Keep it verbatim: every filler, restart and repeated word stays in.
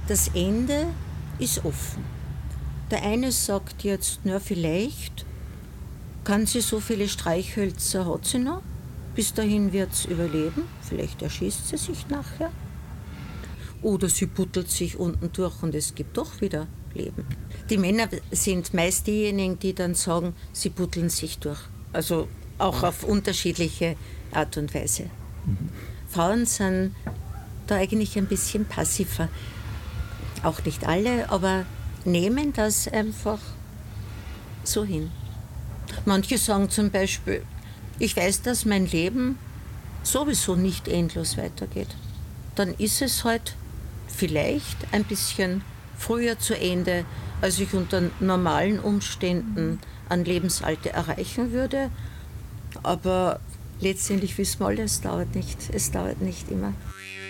Das Ende ist offen. Der eine sagt jetzt, na vielleicht kann sie so viele Streichhölzer hat sie noch. Bis dahin wird sie überleben. Vielleicht erschießt sie sich nachher. Oder sie buttelt sich unten durch und es gibt doch wieder Leben. Die Männer sind meist diejenigen, die dann sagen, sie butteln sich durch. Also auch auf unterschiedliche Art und Weise. Mhm. Frauen sind da eigentlich ein bisschen passiver. Auch nicht alle, aber nehmen das einfach so hin. Manche sagen zum Beispiel, ich weiß, dass mein Leben sowieso nicht endlos weitergeht. Dann ist es halt vielleicht ein bisschen früher zu Ende, als ich unter normalen Umständen an Lebensalter erreichen würde. Aber letztendlich wissen wir alle, es dauert nicht. Es dauert nicht immer.